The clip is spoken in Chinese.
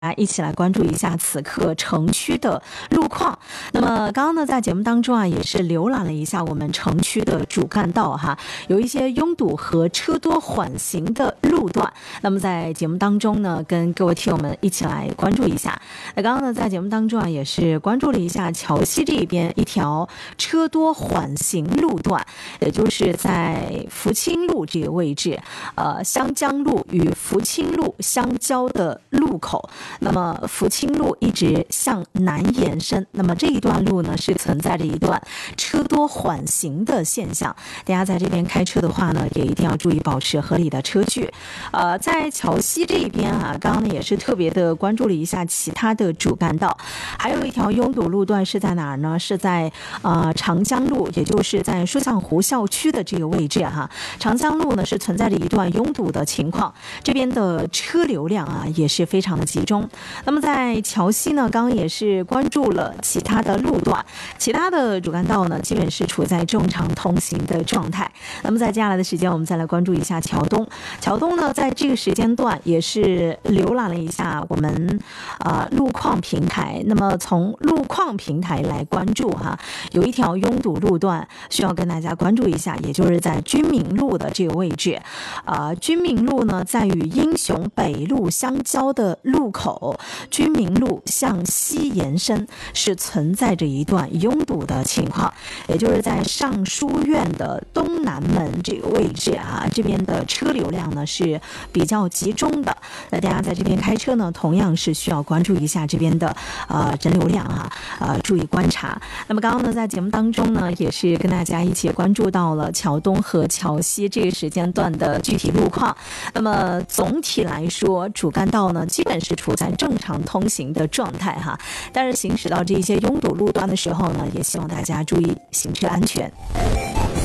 一起来关注一下此刻城区的路况。那么刚刚呢，在节目当中啊，也是浏览了一下我们城区的主干道哈，有一些拥堵和车多缓行的路段。那么在节目当中呢，跟各位听友们一起来关注一下。那刚刚呢，在节目当中啊，也是关注了一下桥西这边一条车多缓行路段，也就是在福清路这个位置，湘江路与福清路相交的路口。那么福清路一直向南延伸，那么这一段路呢是存在着一段车多缓行的现象，大家在这边开车的话呢，也一定要注意保持合理的车距。在桥西这边啊，刚刚呢也是特别的关注了一下其他的主干道，还有一条拥堵路段是在哪儿呢？是在长江路，也就是在书巷湖校区的这个位置哈。长江路呢是存在着一段拥堵的情况，这边的车流量啊也是非常的集中。那么在桥西呢，刚刚也是关注了其他的路段，其他的主干道呢基本是处在正常通行的状态。那么在接下来的时间，我们再来关注一下桥东。桥东呢，在这个时间段也是浏览了一下我们路况平台。那么从路况平台来关注哈，有一条拥堵路段需要跟大家关注一下，也就是在军民路的这个位置。军民路呢，在与英雄北路相交的路口。军民路向西延伸，是存在着一段拥堵的情况，也就是在尚书院的东南门这个位置啊，这边的车流量呢是比较集中的。那大家在这边开车呢，同样是需要关注一下这边的人流量注意观察。那么刚刚呢，在节目当中呢，也是跟大家一起关注到了桥东和桥西这个时间段的具体路况。那么总体来说，主干道呢基本是处在正常通行的状态哈，但是行驶到这些拥堵路段的时候呢，也希望大家注意行车安全。